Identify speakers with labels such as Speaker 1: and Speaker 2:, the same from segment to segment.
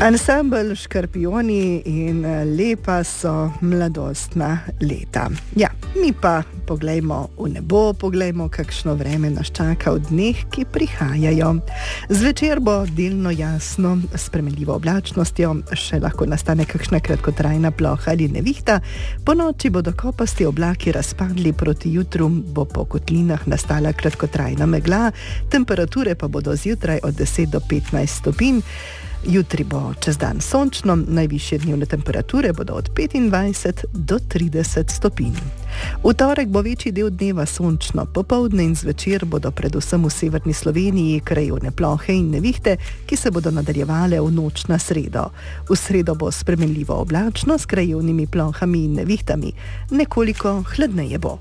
Speaker 1: Ansambel Škorpijoni in lepa so mladostna leta. Ja, mi pa poglejmo v nebo, poglejmo, kakšno vreme nas čaka v dneh, ki prihajajo. Zvečer bo delno jasno, s spremenljivo oblačnostjo, še lahko nastane kakšna kratkotrajna ploha ali nevihta, po noči bodo kopasti oblaki razpadli, proti jutru bo po kotlinah nastala kratkotrajna megla, temperature pa bodo zjutraj od 10 do 15 stopinj. Jutri bo čez dan sončno, najvišje dnevne temperature bodo od 25 do 30 stopinj. V torek bo večji del dneva sončno, popoldne in zvečer bodo predvsem v severni Sloveniji krajevne plohe in nevihte, ki se bodo nadaljevale v noč na sredo. V sredo bo spremenljivo oblačno s krajevnimi plohami in nevihtami, nekoliko hladneje bo.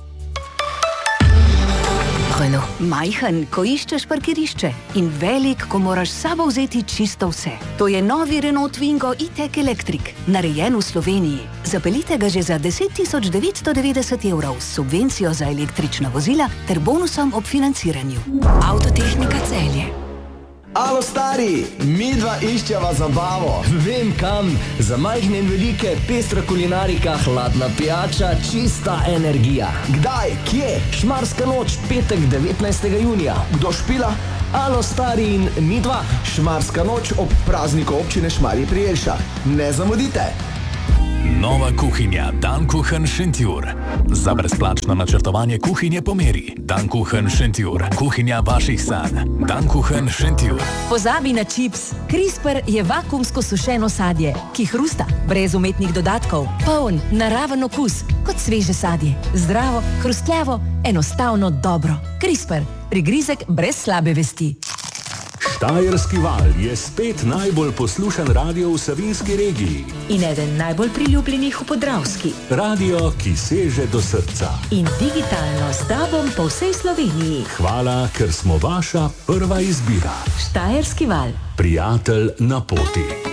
Speaker 2: Majhen, ko iščeš parkirišče, in velik, ko moraš s sabo vzeti čisto vse. To je novi Renault Twingo E-Tech Electric, narejen v Sloveniji. Zapeljite ga že za 10.990 € s subvencijo za električna vozila ter bonusom ob financiranju. Avtotehnika Celje.
Speaker 3: Alo stari, midva iščeva zabavo. Vem kam, za majhne in velike, pestra kulinarika, hladna pijača, čista energija. Kdaj, kje? Šmarska noč, petek 19. junija. Kdo špila? Alo stari in midva. Šmarska noč ob prazniku občine Šmarje pri Jelšah. Ne zamudite.
Speaker 4: Nova kuhinja Dankuchen Šentjur. Za brezplačno načrtovanje kuhinje po meri. Dankuchen Šentjur. Kuhinja vaših sanj. Dankuchen Šentjur.
Speaker 5: Pozabi na čips. CRISPR je vakuumsko sušeno sadje, ki hrusta, brez umetnih dodatkov, poln, naraven okus, kot sveže sadje. Zdravo, hrustljavo, enostavno dobro. CRISPR. Prigrizek brez slabe vesti.
Speaker 6: Štajerski val je spet najbolj poslušan radio v Savinjski regiji.
Speaker 5: In eden najbolj priljubljenih v Podravski.
Speaker 6: Radio, ki seže do srca.
Speaker 5: In digitalno s tobom po vsej Sloveniji.
Speaker 6: Hvala, ker smo vaša prva izbira.
Speaker 5: Štajerski val.
Speaker 6: Prijatelj na poti.